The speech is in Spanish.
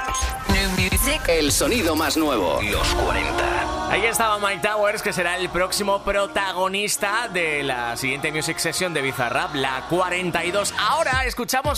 El sonido más nuevo. Los 40. Ahí estaba Mike Towers, que será el próximo protagonista de la siguiente Music Session de Bizarrap, la 42. Ahora escuchamos